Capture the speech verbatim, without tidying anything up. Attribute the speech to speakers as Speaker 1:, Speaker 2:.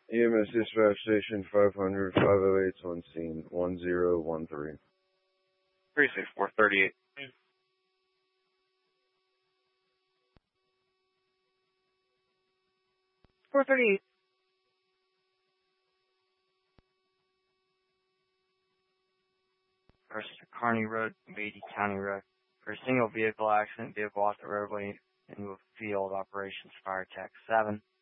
Speaker 1: E M S dispatch station five hundred, five oh eight's on scene, one zero one three.
Speaker 2: Precinct four thirty-eight.
Speaker 3: four thirty-eight.
Speaker 4: First, Kearney Road, Beatty County Road. For a single vehicle accident, vehicle off the roadway into a field, operations fire tech seven.